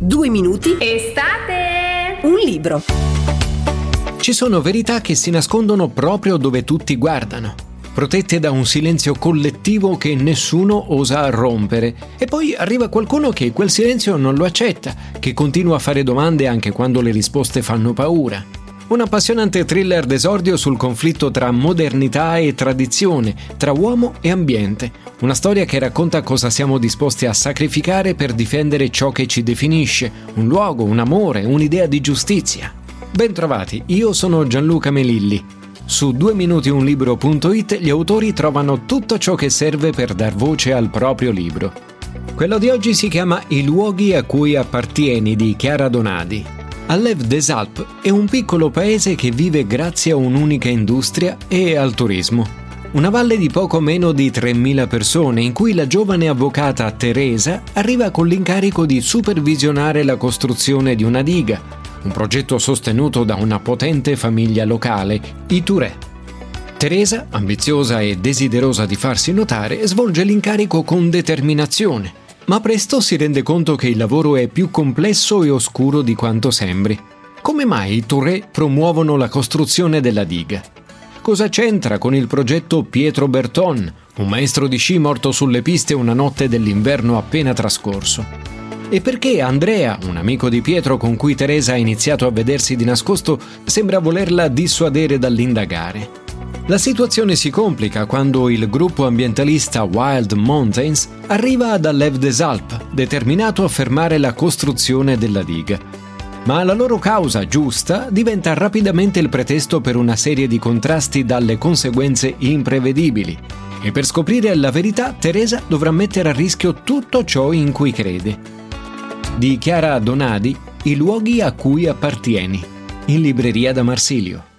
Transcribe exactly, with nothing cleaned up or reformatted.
Due minuti. Estate! Un libro. Ci sono verità che si nascondono proprio dove tutti guardano, protette da un silenzio collettivo che nessuno osa rompere. E poi arriva qualcuno che quel silenzio non lo accetta, che continua a fare domande anche quando le risposte fanno paura. Un appassionante thriller d'esordio sul conflitto tra modernità e tradizione, tra uomo e ambiente. Una storia che racconta cosa siamo disposti a sacrificare per difendere ciò che ci definisce, un luogo, un amore, un'idea di giustizia. Bentrovati, io sono Gianluca Melilli. Su due minuti un libro punto it gli autori trovano tutto ciò che serve per dar voce al proprio libro. Quello di oggi si chiama I luoghi a cui appartieni di Chiara Donadi. Alève des Alpes è un piccolo paese che vive grazie a un'unica industria e al turismo. Una valle di poco meno di tremila persone in cui la giovane avvocata Teresa arriva con l'incarico di supervisionare la costruzione di una diga, un progetto sostenuto da una potente famiglia locale, i Touré. Teresa, ambiziosa e desiderosa di farsi notare, svolge l'incarico con determinazione, ma presto si rende conto che il lavoro è più complesso e oscuro di quanto sembri. Come mai i Touré promuovono la costruzione della diga? Cosa c'entra con il progetto Pietro Berton, un maestro di sci morto sulle piste una notte dell'inverno appena trascorso? E perché Andrea, un amico di Pietro con cui Teresa ha iniziato a vedersi di nascosto, sembra volerla dissuadere dall'indagare? La situazione si complica quando il gruppo ambientalista Wild Mountains arriva ad Alève des Alpes, determinato a fermare la costruzione della diga. Ma la loro causa giusta diventa rapidamente il pretesto per una serie di contrasti dalle conseguenze imprevedibili. E per scoprire la verità, Teresa dovrà mettere a rischio tutto ciò in cui crede. Di Chiara Donadi, I luoghi a cui appartieni, in libreria da Marsilio.